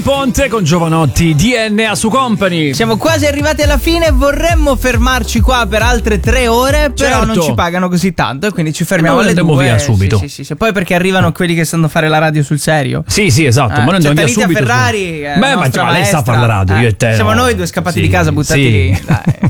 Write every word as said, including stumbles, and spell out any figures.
Ponte con Giovanotti, D N A su Company. Siamo quasi arrivati alla fine, vorremmo fermarci qua per altre tre ore, però certo. non ci pagano così tanto e quindi ci fermiamo e noi alle andiamo due. via subito. Sì, sì, sì, sì. Poi perché arrivano quelli che sanno fare la radio sul serio. Sì, sì, esatto, Eh, ma noi c'è andiamo via Talita subito. Ferrari, Beh, ma, ma lei sa maestra. fare la radio, eh, io e te. Siamo no. noi due scappati sì, di casa buttati sì. lì. Dai.